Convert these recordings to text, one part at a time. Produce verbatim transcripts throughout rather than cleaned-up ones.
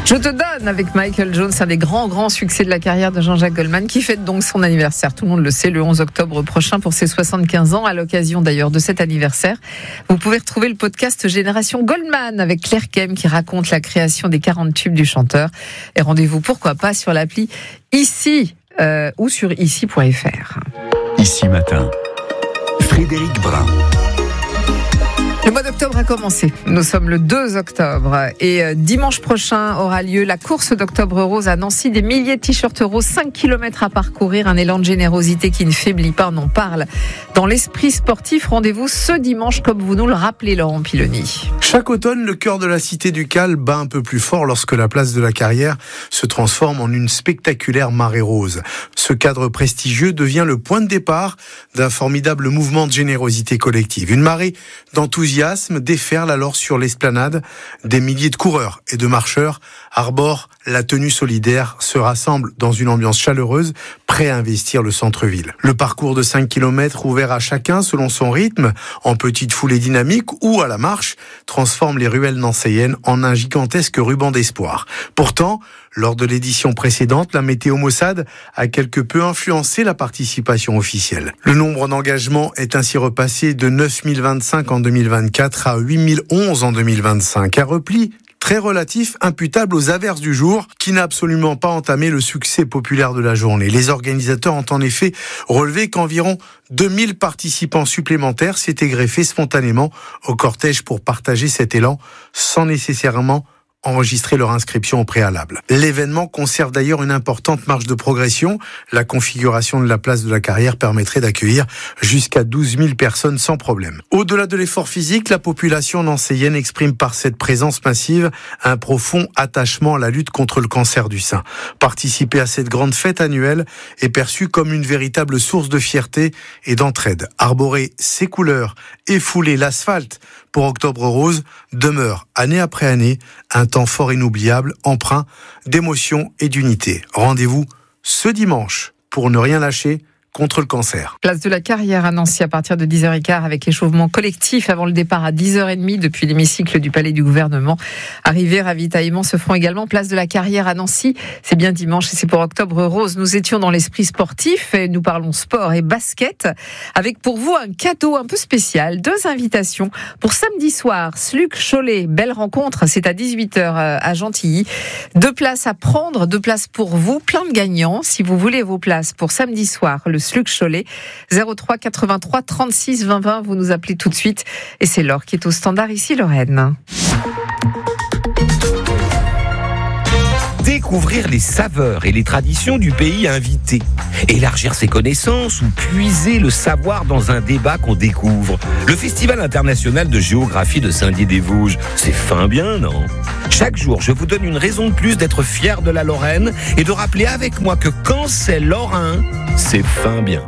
Je te donne avec Michael Jones, un des grands, grands succès de la carrière de Jean-Jacques Goldman, qui fête donc son anniversaire. Tout le monde le sait, le onze octobre prochain pour ses soixante-quinze ans. À l'occasion d'ailleurs de cet anniversaire, vous pouvez retrouver le podcast Génération Goldman avec Claire Kem qui raconte la création des quarante tubes du chanteur. Et rendez-vous, pourquoi pas, sur l'appli Ici euh, ou sur ici point f r. Ici Matin, Frédéric Brun. Le mois d'octobre a commencé. Nous sommes le deux octobre et dimanche prochain aura lieu la course d'Octobre Rose à Nancy. Des milliers de t-shirts roses, cinq kilomètres à parcourir, un élan de générosité qui ne faiblit pas. On en parle dans l'esprit sportif. Rendez-vous ce dimanche, comme vous nous le rappelez, Laurent Piloni. Chaque automne, le cœur de la cité du Cal bat un peu plus fort lorsque la place de la Carrière se transforme en une spectaculaire marée rose. Ce cadre prestigieux devient le point de départ d'un formidable mouvement de générosité collective. Une marée d'enthousiasme déferle alors sur l'esplanade. Des milliers de coureurs et de marcheurs arborent la tenue solidaire, se rassemblent dans une ambiance chaleureuse, prêts à investir le centre-ville. Le parcours de cinq kilomètres ouvert à chacun selon son rythme, en petite foulée dynamique ou à la marche, transforme les ruelles nancéennes en un gigantesque ruban d'espoir. Pourtant, lors de l'édition précédente, la météo maussade a quelque peu influencé la participation officielle. Le nombre d'engagements est ainsi repassé de neuf mille vingt-cinq en deux mille vingt-quatre à huit mille onze en deux mille vingt-cinq. Un repli très relatif, imputable aux averses du jour, qui n'a absolument pas entamé le succès populaire de la journée. Les organisateurs ont en effet relevé qu'environ deux mille participants supplémentaires s'étaient greffés spontanément au cortège pour partager cet élan, sans nécessairement enregistrer leur inscription au préalable. L'événement conserve d'ailleurs une importante marge de progression. La configuration de la place de la Carrière permettrait d'accueillir jusqu'à douze mille personnes sans problème. Au-delà de l'effort physique, la population nancéienne exprime par cette présence massive un profond attachement à la lutte contre le cancer du sein. Participer à cette grande fête annuelle est perçu comme une véritable source de fierté et d'entraide. Arborer ses couleurs et fouler l'asphalte pour Octobre Rose demeure, année après année, un temps fort inoubliable, empreint d'émotion et d'unité. Rendez-vous ce dimanche pour ne rien lâcher contre le cancer. Place de la Carrière à Nancy à partir de dix heures quinze avec échauffement collectif avant le départ à dix heures trente depuis l'hémicycle du Palais du Gouvernement. Arrivée, ravitaillement se feront également place de la Carrière à Nancy. C'est bien dimanche et c'est pour Octobre Rose. Nous étions dans l'esprit sportif et nous parlons sport et basket avec pour vous un cadeau un peu spécial. Deux invitations pour samedi soir. Sluc Cholet, belle rencontre, c'est à dix-huit heures à Gentilly. Deux places à prendre, deux places pour vous, plein de gagnants. Si vous voulez vos places pour samedi soir, le Sluc Cholet, zéro trois quatre-vingt-trois trente-six vingt vingt, vous nous appelez tout de suite et c'est Laure qui est au standard ici, Lorraine. Découvrir les saveurs et les traditions du pays invité, élargir ses connaissances ou puiser le savoir dans un débat qu'on découvre. Le Festival international de géographie de Saint-Dié-des-Vosges, c'est fin bien, non ? Chaque jour, je vous donne une raison de plus d'être fier de la Lorraine et de rappeler avec moi que quand c'est lorrain, c'est fin bien.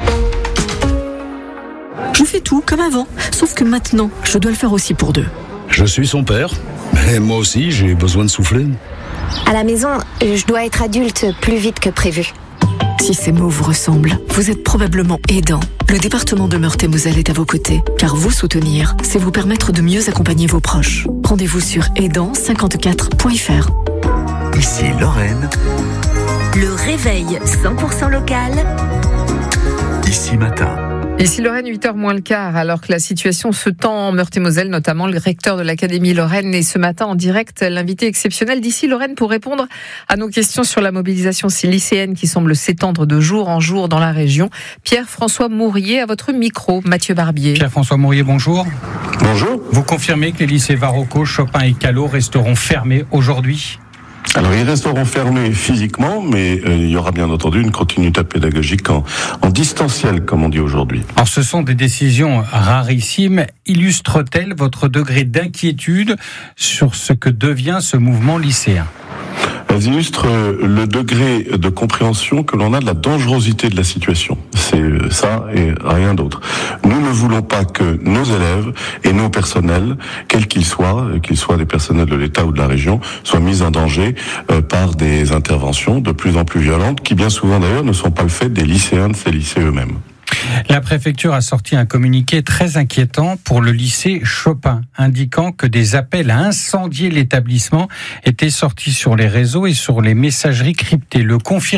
Je fais tout comme avant, sauf que maintenant, je dois le faire aussi pour deux. Je suis son père, et moi aussi j'ai besoin de souffler. À la maison, je dois être adulte plus vite que prévu. Si ces mots vous ressemblent, vous êtes probablement aidant. Le département de Meurthe-et-Moselle est à vos côtés, car vous soutenir, c'est vous permettre de mieux accompagner vos proches. Rendez-vous sur aidant cinquante-quatre point f r. Ici Lorraine. Le réveil cent pour cent local. Ici Matin. Ici Lorraine, huit heures moins le quart, alors que la situation se tend en Meurthe-et-Moselle, notamment le recteur de l'Académie Lorraine est ce matin en direct l'invité exceptionnel d'Ici Lorraine pour répondre à nos questions sur la mobilisation lycéenne qui semble s'étendre de jour en jour dans la région. Pierre-François Mourier à votre micro, Mathieu Barbier. Pierre-François Mourier, bonjour. Bonjour. Vous confirmez que les lycées Varocco, Chopin et Callot resteront fermés aujourd'hui ? Alors, ils resteront fermés physiquement, mais euh, il y aura bien entendu une continuité pédagogique en, en distanciel, comme on dit aujourd'hui. Alors, ce sont des décisions rarissimes. Illustrent-elles votre degré d'inquiétude sur ce que devient ce mouvement lycéen ? Elles illustrent le degré de compréhension que l'on a de la dangerosité de la situation. C'est ça et rien d'autre. Nous ne voulons pas que nos élèves et nos personnels, quels qu'ils soient, qu'ils soient des personnels de l'État ou de la région, soient mis en danger euh, par des interventions de plus en plus violentes, qui bien souvent d'ailleurs ne sont pas le fait des lycéens de ces lycées eux-mêmes. La préfecture a sorti un communiqué très inquiétant pour le lycée Chopin, indiquant que des appels à incendier l'établissement étaient sortis sur les réseaux et sur les messageries cryptées. Le confirmez-vous ?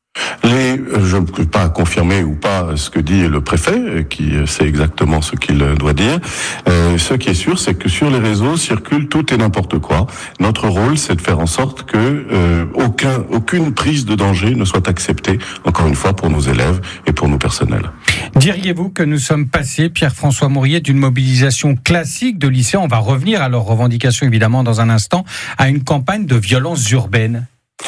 Les, je ne peux pas confirmer ou pas ce que dit le préfet, qui sait exactement ce qu'il doit dire. Euh, ce qui est sûr, c'est que sur les réseaux circule tout et n'importe quoi. Notre rôle, c'est de faire en sorte que euh, aucun, aucune prise de danger ne soit acceptée, encore une fois, pour nos élèves et pour nos personnels. Diriez-vous que nous sommes passés, Pierre-François Mourier, d'une mobilisation classique de lycéens, on va revenir à leurs revendications évidemment dans un instant, à une campagne de violence urbaine ?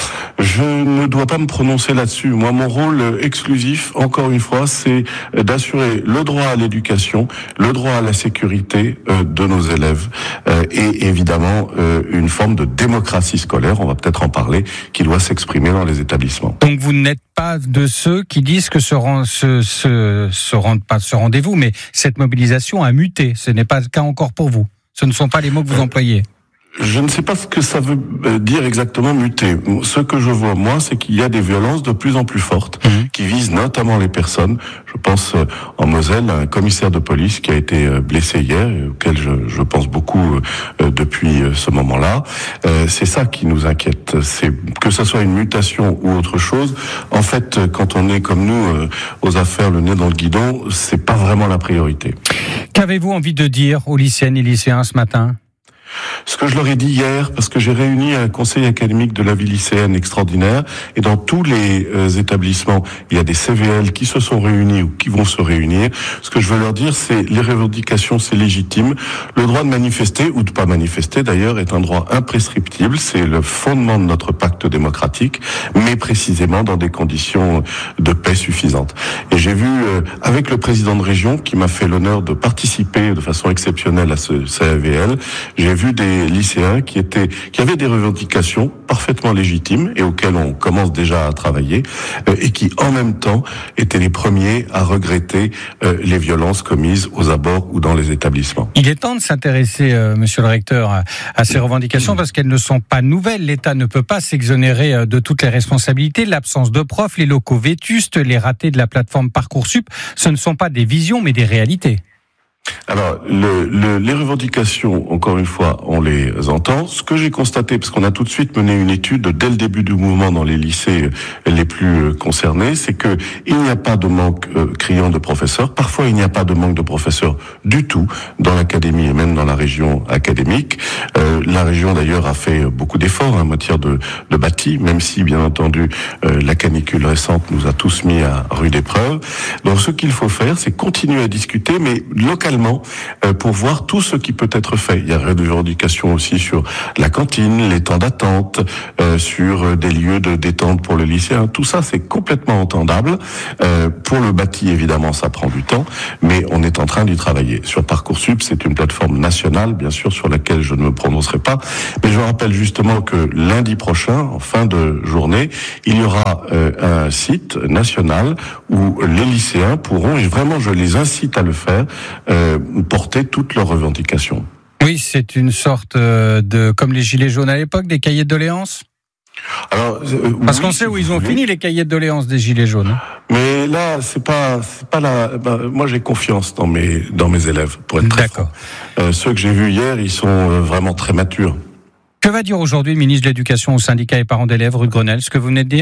Je ne dois pas me prononcer là-dessus. Moi, mon rôle exclusif, encore une fois, c'est d'assurer le droit à l'éducation, le droit à la sécurité euh, de nos élèves euh, et évidemment euh, une forme de démocratie scolaire, on va peut-être en parler, qui doit s'exprimer dans les établissements. Donc vous n'êtes pas de ceux qui disent que ce, ce, ce, ce, rend, pas ce rendez-vous, mais cette mobilisation a muté. Ce n'est pas le cas encore pour vous. Ce ne sont pas les mots que vous employez. Je ne sais pas ce que ça veut dire exactement muter. Ce que je vois, moi, c'est qu'il y a des violences de plus en plus fortes mmh. qui visent notamment les personnes. Je pense en Moselle à un commissaire de police qui a été blessé hier, auquel je, je pense beaucoup depuis ce moment-là. C'est ça qui nous inquiète. C'est que ce soit une mutation ou autre chose. En fait, quand on est comme nous aux affaires, le nez dans le guidon, c'est pas vraiment la priorité. Qu'avez-vous envie de dire aux lycéennes et lycéens ce matin ? Ce que je leur ai dit hier, parce que j'ai réuni un conseil académique de la vie lycéenne extraordinaire, et dans tous les euh, établissements, il y a des C V L qui se sont réunis ou qui vont se réunir. Ce que je veux leur dire, c'est les revendications, c'est légitime. Le droit de manifester, ou de pas manifester d'ailleurs, est un droit imprescriptible. C'est le fondement de notre pacte démocratique, mais précisément dans des conditions de paix suffisantes. Et j'ai vu, euh, avec le président de région, qui m'a fait l'honneur de participer de façon exceptionnelle à ce C V L, j'ai vu des lycéens qui étaient, qui avaient des revendications parfaitement légitimes et auxquelles on commence déjà à travailler, euh, et qui en même temps étaient les premiers à regretter euh, les violences commises aux abords ou dans les établissements. Il est temps de s'intéresser, euh, monsieur le recteur, à, à ces revendications parce qu'elles ne sont pas nouvelles. L'État ne peut pas s'exonérer de toutes les responsabilités. L'absence de profs, les locaux vétustes, les ratés de la plateforme Parcoursup, ce ne sont pas des visions mais des réalités. Alors, le, le, les revendications, encore une fois, on les entend. Ce que j'ai constaté, parce qu'on a tout de suite mené une étude dès le début du mouvement dans les lycées les plus concernés, c'est que il n'y a pas de manque euh, criant de professeurs. Parfois, il n'y a pas de manque de professeurs du tout dans l'académie et même dans la région académique. Euh, la région, d'ailleurs, a fait beaucoup d'efforts en matière de, de bâti, même si, bien entendu, euh, la canicule récente nous a tous mis à rude épreuve. Donc, ce qu'il faut faire, c'est continuer à discuter, mais localement, pour voir tout ce qui peut être fait. Il y a des revendications aussi sur la cantine, les temps d'attente, euh, sur des lieux de détente pour le lycéen. Tout ça, c'est complètement entendable. Euh, pour le bâti, évidemment, ça prend du temps, mais on est en train d'y travailler. Sur Parcoursup, c'est une plateforme nationale, bien sûr, sur laquelle je ne me prononcerai pas, mais je rappelle justement que lundi prochain, en fin de journée, il y aura euh, un site national où les lycéens pourront, et vraiment je les incite à le faire, euh, porter toutes leurs revendications. Oui, c'est une sorte de, comme les gilets jaunes à l'époque, des cahiers de doléances. Alors, euh, Parce oui, qu'on sait si où ils ont voulez. fini les cahiers de doléances des gilets jaunes. Mais là, c'est pas, c'est pas la. Ben, moi, j'ai confiance dans mes, dans mes élèves, pour être très D'accord. franc. Euh, ceux que j'ai vus hier, ils sont euh, vraiment très matures. Que va dire aujourd'hui le ministre de l'Éducation aux syndicats et parents d'élèves, Ruth Grenelle, ce que vous venez de dire ?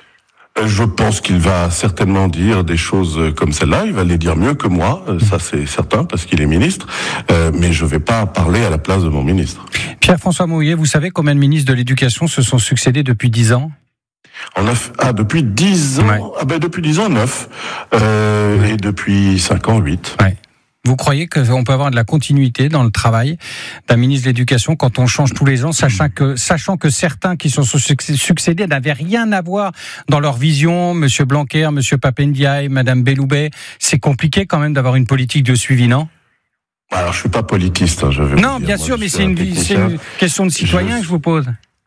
Je pense qu'il va certainement dire des choses comme celle-là. Il va les dire mieux que moi, ça c'est certain, parce qu'il est ministre. Euh, mais je ne vais pas parler à la place de mon ministre. Pierre-François Mourier, vous savez combien de ministres de l'Éducation se sont succédés depuis dix ans ? En neuf, ah, depuis dix ans, ouais. ah ben depuis dix ans, neuf. Euh, ouais. Et depuis cinq ans, huit. Ouais. Vous croyez qu'on peut avoir de la continuité dans le travail d'un ministre de l'Éducation quand on change tous les ans, sachant que, sachant que certains qui sont succédés n'avaient rien à voir dans leur vision, Monsieur Blanquer, Monsieur Papendiaï, Madame Belloubet. C'est compliqué quand même d'avoir une politique de suivi, non ? Alors, je suis pas politiste, hein, je vais Non, vous dire. bien Moi, sûr, je mais suis c'est un une, technicien. c'est une question de citoyen je, que je vous pose.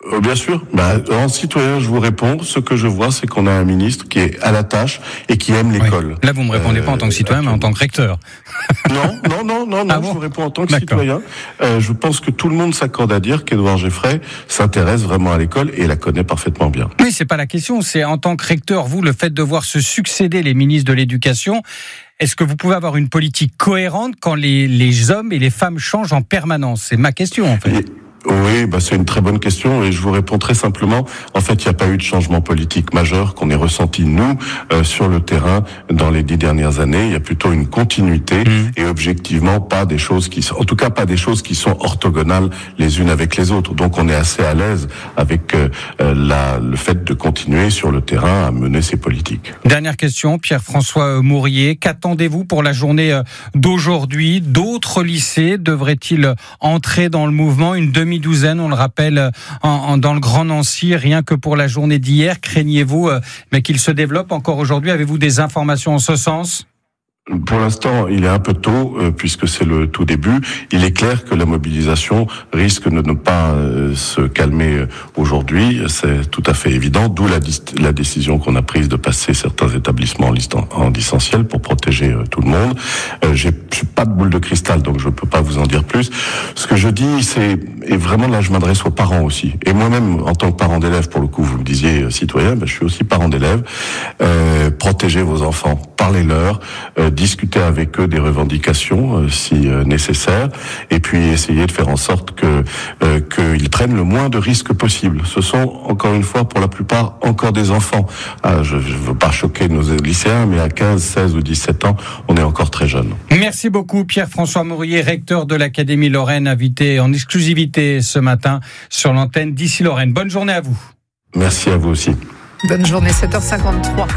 Euh, bien sûr. Bah, en citoyen, je vous réponds. Ce que je vois, c'est qu'on a un ministre qui est à la tâche et qui aime l'école. Oui. Là, vous me répondez euh, pas en tant que citoyen, mais en tant que recteur. Non, non, non, non, non. Ah bon, je vous réponds en tant que D'accord. citoyen. Euh, je pense que tout le monde s'accorde à dire qu'Édouard Geffray s'intéresse vraiment à l'école et la connaît parfaitement bien. Oui, c'est pas la question. C'est en tant que recteur, vous, le fait de voir se succéder les ministres de l'Éducation. Est-ce que vous pouvez avoir une politique cohérente quand les, les hommes et les femmes changent en permanence? C'est ma question, en fait. Et... Oui, bah c'est une très bonne question et je vous réponds très simplement. En fait, il n'y a pas eu de changement politique majeur qu'on ait ressenti, nous, euh, sur le terrain dans les dix dernières années. Il y a plutôt une continuité mmh. et objectivement pas des choses qui sont, en tout cas pas des choses qui sont orthogonales les unes avec les autres. Donc on est assez à l'aise avec euh, la, le fait de continuer sur le terrain à mener ces politiques. Dernière question, Pierre-François Mourier. Qu'attendez-vous pour la journée d'aujourd'hui? D'autres lycées devraient-ils entrer dans le mouvement? Une demi douzaine, on le rappelle, en, en, dans le Grand Nancy, rien que pour la journée d'hier. Craignez-vous euh, mais qu'il se développe encore aujourd'hui? Avez-vous des informations en ce sens? Pour l'instant, il est un peu tôt, euh, puisque c'est le tout début. Il est clair que la mobilisation risque de ne pas euh, se calmer euh, aujourd'hui. C'est tout à fait évident, d'où la, la décision qu'on a prise de passer certains établissements en, listan, en distanciel pour protéger euh, tout le monde. Euh, j'ai, j'ai pas de boule de cristal, donc je peux pas vous en dire plus. Ce que je dis, c'est, et vraiment là, je m'adresse aux parents aussi. Et moi-même, en tant que parent d'élève, pour le coup, vous me disiez euh, citoyen, ben, je suis aussi parent d'élève. Euh, protégez vos enfants, parlez-leur, euh, discuter avec eux des revendications euh, si euh, nécessaire, et puis essayer de faire en sorte que euh, qu'ils prennent le moins de risques possible. Ce sont, encore une fois, pour la plupart, encore des enfants. Ah, je ne veux pas choquer nos lycéens, mais à quinze, seize ou dix-sept ans, on est encore très jeunes. Merci beaucoup Pierre-François Mourier, recteur de l'Académie Lorraine, invité en exclusivité ce matin sur l'antenne d'Ici Lorraine. Bonne journée à vous. Merci à vous aussi. Bonne journée, sept heures cinquante-trois.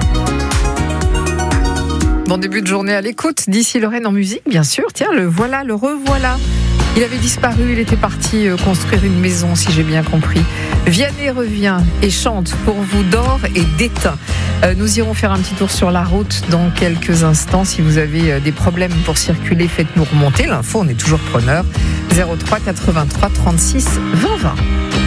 Bon début de journée à l'écoute d'Ici Lorraine en musique, bien sûr. Tiens, le voilà, le revoilà. Il avait disparu, il était parti construire une maison, si j'ai bien compris. Vianney revient et chante pour vous d'or et d'étain. Euh, nous irons faire un petit tour sur la route dans quelques instants. Si vous avez des problèmes pour circuler, faites-nous remonter. L'info, on est toujours preneur. zéro trois quatre-vingt-trois trente-six vingt vingt.